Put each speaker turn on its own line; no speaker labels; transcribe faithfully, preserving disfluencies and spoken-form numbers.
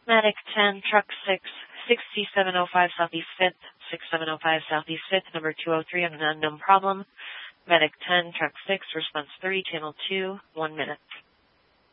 Medic ten, Truck six, sixty-seven oh five Southeast fifth, sixty-seven oh five Southeast fifth, number two oh three on an unknown problem. Medic ten, Truck six, response three, channel two, one minute.